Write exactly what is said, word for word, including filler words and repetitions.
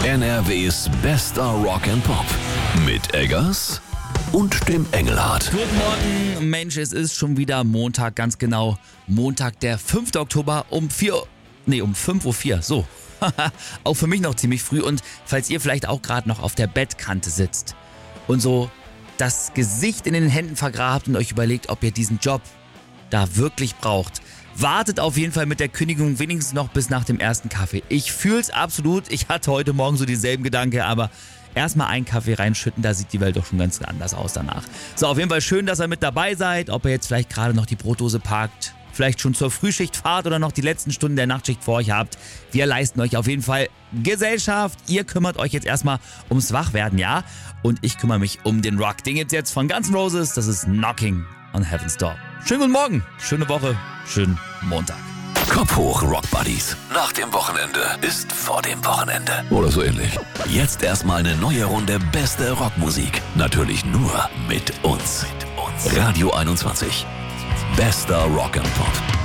N R Ws bester Rock and Pop. Mit Eggers und dem Engelhardt. Guten Morgen, Mensch, es ist schon wieder Montag, ganz genau. Montag, der fünfte Oktober um vier Uhr, nee, um fünf Uhr vier, so. Auch für mich noch ziemlich früh und falls ihr vielleicht auch gerade noch auf der Bettkante sitzt und so das Gesicht in den Händen vergrabt und euch überlegt, ob ihr diesen Job da wirklich braucht. Wartet auf jeden Fall mit der Kündigung wenigstens noch bis nach dem ersten Kaffee. Ich fühl's absolut, ich hatte heute Morgen so dieselben Gedanken, aber erstmal einen Kaffee reinschütten, da sieht die Welt doch schon ganz anders aus danach. So, auf jeden Fall schön, dass ihr mit dabei seid, ob ihr jetzt vielleicht gerade noch die Brotdose parkt, vielleicht schon zur Frühschicht fahrt oder noch die letzten Stunden der Nachtschicht vor euch habt. Wir leisten euch auf jeden Fall Gesellschaft. Ihr kümmert euch jetzt erstmal ums Wachwerden, ja? Und ich kümmere mich um den Rock. Den gibt's jetzt von Guns N' Roses, das ist Knocking on Heaven's Door. Schönen guten Morgen, schöne Woche, schönen Montag. Kopf hoch, Rock Buddies. Nach dem Wochenende ist vor dem Wochenende. Oder so ähnlich. Jetzt erstmal eine neue Runde beste Rockmusik. Natürlich nur mit uns. Radio einundzwanzig. Bester Rock and Pop.